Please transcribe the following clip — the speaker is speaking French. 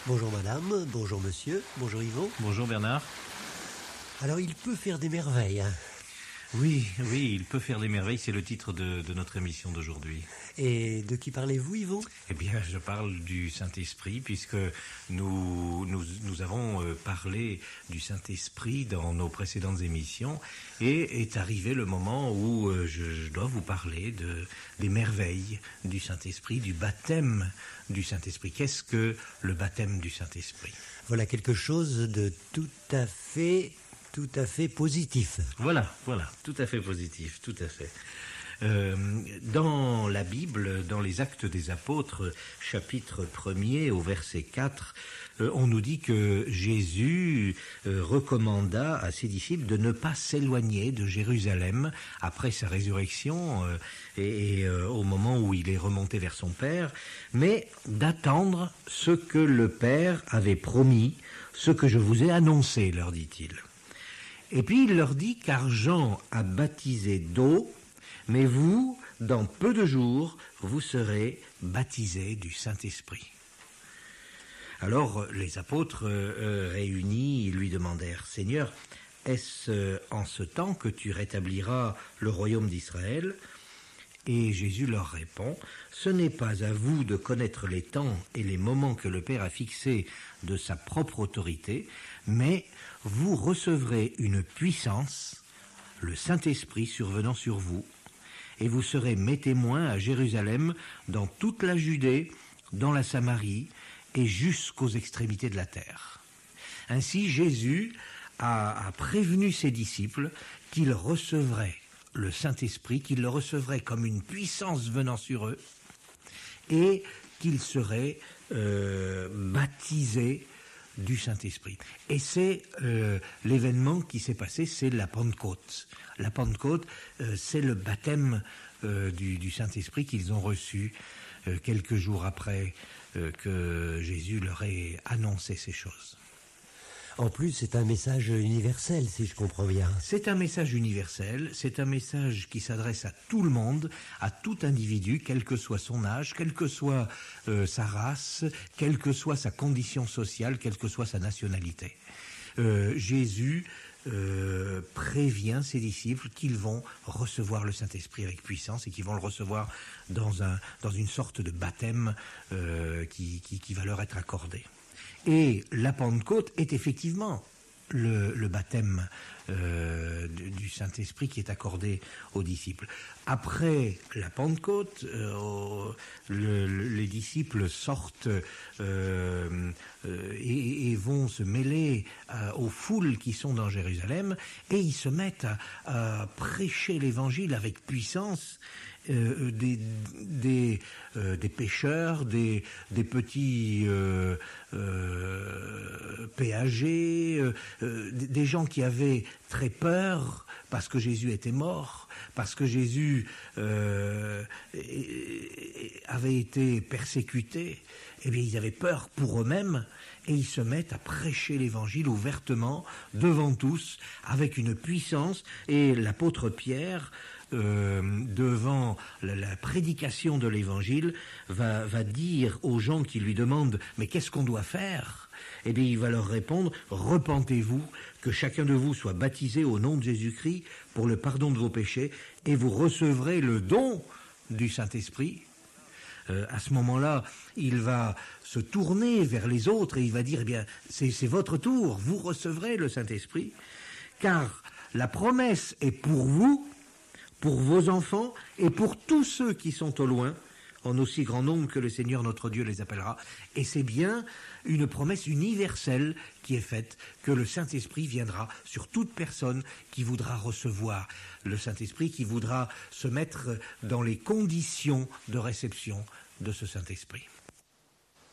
Bonjour madame, bonjour monsieur, bonjour Yvon. Bonjour Bernard. Alors il peut faire des merveilles, hein. Oui, il peut faire des merveilles, c'est le titre de notre émission d'aujourd'hui. Et de qui parlez-vous Yvon? Eh bien, je parle du Saint-Esprit, puisque nous avons parlé du Saint-Esprit dans nos précédentes émissions, et est arrivé le moment où je dois vous parler des merveilles du Saint-Esprit, du baptême du Saint-Esprit. Qu'est-ce que le baptême du Saint-Esprit? Voilà quelque chose de tout à fait positif. Voilà, tout à fait positif, tout à fait. Dans la Bible, dans les Actes des Apôtres, chapitre 1er au verset 4, on nous dit que Jésus recommanda à ses disciples de ne pas s'éloigner de Jérusalem après sa résurrection et au moment où il est remonté vers son Père, mais d'attendre ce que le Père avait promis, ce que je vous ai annoncé, leur dit-il. Et puis il leur dit, car Jean a baptisé d'eau, mais vous, dans peu de jours, vous serez baptisés du Saint-Esprit. Alors les apôtres réunis lui demandèrent, Seigneur, est-ce en ce temps que tu rétabliras le royaume d'Israël ? Et Jésus leur répond, ce n'est pas à vous de connaître les temps et les moments que le Père a fixés de sa propre autorité, mais vous recevrez une puissance, le Saint-Esprit survenant sur vous, et vous serez mes témoins à Jérusalem, dans toute la Judée, dans la Samarie et jusqu'aux extrémités de la terre. Ainsi, Jésus a prévenu ses disciples qu'ils recevraient le Saint-Esprit, qu'ils le recevraient comme une puissance venant sur eux, et qu'ils seraient baptisés du Saint-Esprit. Et c'est l'événement qui s'est passé, c'est la Pentecôte. La Pentecôte, c'est le baptême du Saint-Esprit qu'ils ont reçu quelques jours après que Jésus leur ait annoncé ces choses. En plus, c'est un message universel, si je comprends bien. C'est un message universel, c'est un message qui s'adresse à tout le monde, à tout individu, quel que soit son âge, quelle que soit sa race, quelle que soit sa condition sociale, quelle que soit sa nationalité. Jésus prévient ses disciples qu'ils vont recevoir le Saint-Esprit avec puissance et qu'ils vont le recevoir dans une sorte de baptême qui va leur être accordé. Et la Pentecôte est effectivement le baptême du Saint-Esprit qui est accordé aux disciples. Après la Pentecôte, les disciples sortent et vont se mêler aux foules qui sont dans Jérusalem, et ils se mettent à prêcher l'Évangile avec puissance. Des pêcheurs, des petits péagers, des gens qui avaient très peur parce que Jésus était mort, parce que Jésus avait été persécuté. Eh bien, ils avaient peur pour eux-mêmes et ils se mettent à prêcher l'Évangile ouvertement, devant tous, avec une puissance. Et l'apôtre Pierre, devant la prédication de l'Évangile, va dire aux gens qui lui demandent « Mais qu'est-ce qu'on doit faire ?» Eh bien, il va leur répondre « Repentez-vous, que chacun de vous soit baptisé au nom de Jésus-Christ pour le pardon de vos péchés, et vous recevrez le don du Saint-Esprit. » À ce moment-là, il va se tourner vers les autres et il va dire, eh bien, c'est votre tour, vous recevrez le Saint-Esprit, car la promesse est pour vous, pour vos enfants et pour tous ceux qui sont au loin, en aussi grand nombre que le Seigneur notre Dieu les appellera. Et c'est bien une promesse universelle qui est faite, que le Saint-Esprit viendra sur toute personne qui voudra recevoir le Saint-Esprit, qui voudra se mettre dans les conditions de réception de ce Saint-Esprit.